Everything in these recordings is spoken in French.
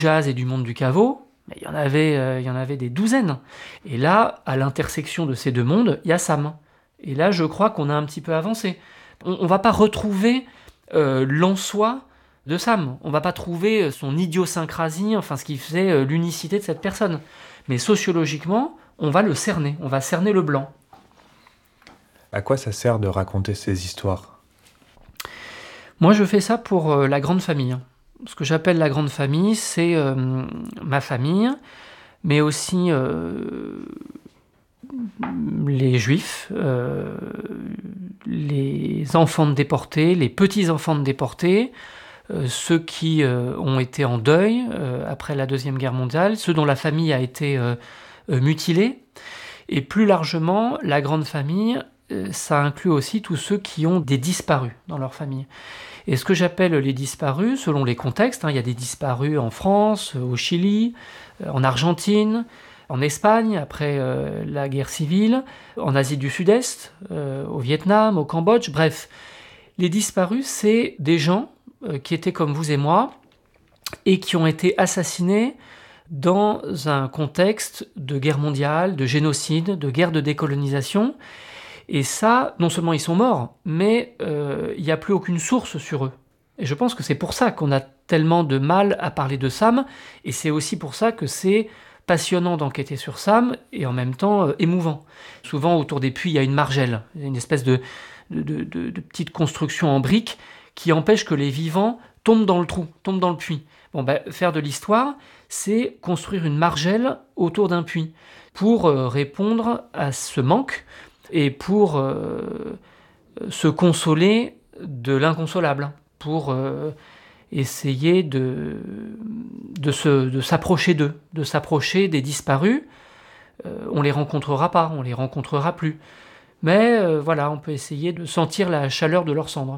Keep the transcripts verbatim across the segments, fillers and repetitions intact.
jazz et du monde du caveau, il y en avait, euh, il y en avait des douzaines. Et là, à l'intersection de ces deux mondes, il y a Sam. Et là, je crois qu'on a un petit peu avancé. On ne va pas retrouver euh, l'en-soi de Sam. On ne va pas trouver son idiosyncrasie, enfin ce qui faisait euh, l'unicité de cette personne. Mais sociologiquement, on va le cerner, on va cerner le blanc. À quoi ça sert de raconter ces histoires ? Moi, je fais ça pour euh, la grande famille. Ce que j'appelle la grande famille, c'est euh, ma famille, mais aussi euh, les juifs, euh, les enfants de déportés, les petits-enfants de déportés, euh, ceux qui euh, ont été en deuil euh, après la Deuxième Guerre mondiale, ceux dont la famille a été euh, euh, mutilée, et plus largement, la grande famille, euh, ça inclut aussi tous ceux qui ont des disparus dans leur famille. Et ce que j'appelle les disparus, selon les contextes, hein, il y a des disparus en France, au Chili, en Argentine, en Espagne, après euh, la guerre civile, en Asie du Sud-Est, euh, au Vietnam, au Cambodge, bref. Les disparus, c'est des gens euh, qui étaient comme vous et moi, et qui ont été assassinés dans un contexte de guerre mondiale, de génocide, de guerre de décolonisation. Et ça, non seulement ils sont morts, mais euh, il n'y a plus aucune source sur eux. Et je pense que c'est pour ça qu'on a tellement de mal à parler de Sam, et c'est aussi pour ça que c'est passionnant d'enquêter sur Sam, et en même temps euh, émouvant. Souvent, autour des puits, il y a une margelle, une espèce de, de, de, de, de petite construction en briques qui empêche que les vivants tombent dans le trou, tombent dans le puits. Bon, ben, faire de l'histoire, c'est construire une margelle autour d'un puits, pour euh, répondre à ce manque, et pour euh, se consoler de l'inconsolable, pour euh, essayer de, de, se, de s'approcher d'eux, de s'approcher des disparus. Euh, on les rencontrera pas, on les rencontrera plus. Mais euh, voilà, on peut essayer de sentir la chaleur de leurs cendres.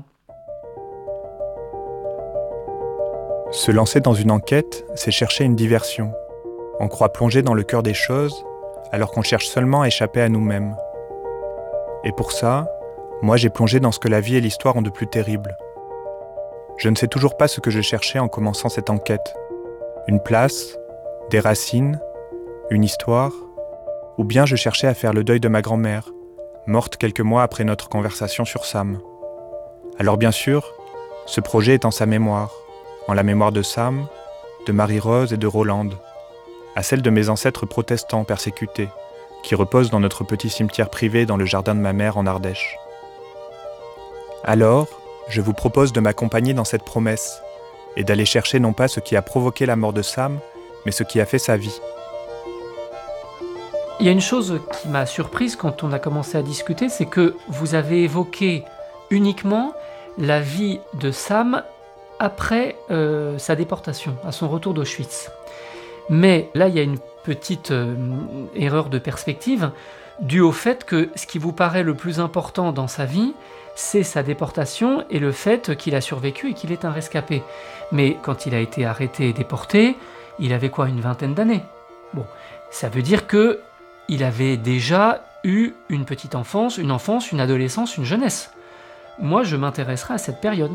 Se lancer dans une enquête, c'est chercher une diversion. On croit plonger dans le cœur des choses, alors qu'on cherche seulement à échapper à nous-mêmes. Et pour ça, moi j'ai plongé dans ce que la vie et l'histoire ont de plus terrible. Je ne sais toujours pas ce que je cherchais en commençant cette enquête. Une place, des racines, une histoire, ou bien je cherchais à faire le deuil de ma grand-mère, morte quelques mois après notre conversation sur Sam. Alors bien sûr, ce projet est en sa mémoire, en la mémoire de Sam, de Marie-Rose et de Rolande, à celle de mes ancêtres protestants persécutés, qui repose dans notre petit cimetière privé dans le jardin de ma mère en Ardèche. Alors, je vous propose de m'accompagner dans cette promesse et d'aller chercher non pas ce qui a provoqué la mort de Sam, mais ce qui a fait sa vie. Il y a une chose qui m'a surprise quand on a commencé à discuter, c'est que vous avez évoqué uniquement la vie de Sam après euh, sa déportation, à son retour d'Auschwitz. Mais là, il y a une petite euh, erreur de perspective due au fait que ce qui vous paraît le plus important dans sa vie, c'est sa déportation et le fait qu'il a survécu et qu'il est un rescapé. Mais quand il a été arrêté et déporté, il avait quoi, une vingtaine d'années ? Bon, ça veut dire que il avait déjà eu une petite enfance, une enfance, une adolescence, une jeunesse. Moi, je m'intéresserai à cette période.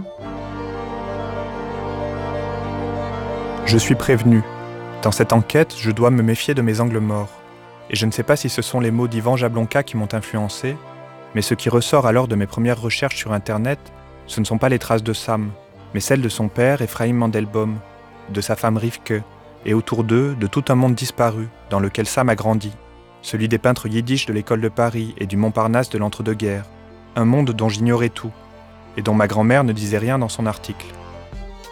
Je suis prévenu. Dans cette enquête, je dois me méfier de mes angles morts. Et je ne sais pas si ce sont les mots d'Ivan Jablonka qui m'ont influencé, mais ce qui ressort alors de mes premières recherches sur Internet, ce ne sont pas les traces de Sam, mais celles de son père, Ephraim Mandelbaum, de sa femme Rivke, et autour d'eux, de tout un monde disparu, dans lequel Sam a grandi, celui des peintres yiddish de l'école de Paris et du Montparnasse de l'entre-deux-guerres, un monde dont j'ignorais tout, et dont ma grand-mère ne disait rien dans son article.